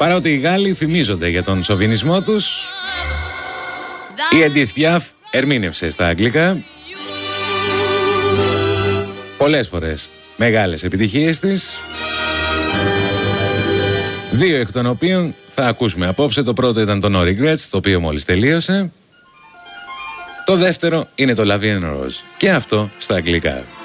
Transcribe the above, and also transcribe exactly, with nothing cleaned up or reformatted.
Παρότι οι Γάλλοι φημίζονται για τον σοβινισμό τους, η Edith Piaf ερμήνευσε στα αγγλικά πολλές φορές μεγάλες επιτυχίες της, δύο εκ των οποίων θα ακούσουμε απόψε. Το πρώτο ήταν το No Regrets, το οποίο μόλις τελείωσε. Το δεύτερο είναι το La Vie en Rose, και αυτό στα αγγλικά.